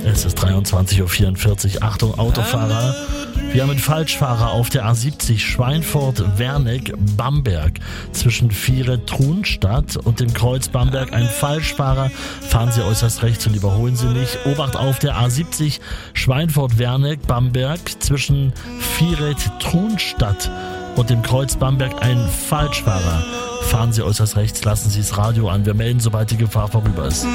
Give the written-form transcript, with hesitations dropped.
Es ist 23.44 Uhr. Achtung, Autofahrer. Wir haben einen Falschfahrer auf der A70 Schweinfurt-Werneck-Bamberg. Zwischen Viere-Trunstadt und dem Kreuz Bamberg ein Falschfahrer. Fahren Sie äußerst rechts und überholen Sie nicht. Obacht auf der A70 Schweinfurt-Werneck-Bamberg. Zwischen Viere-Trunstadt und dem Kreuz Bamberg ein Falschfahrer. Fahren Sie äußerst rechts, lassen Sie das Radio an. Wir melden, sobald die Gefahr vorüber ist.